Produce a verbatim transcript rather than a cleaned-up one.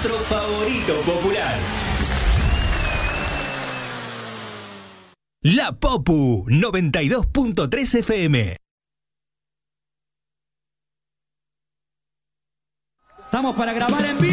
nuestro favorito popular. La Popu noventa y dos punto tres F M. Estamos para grabar en vivo.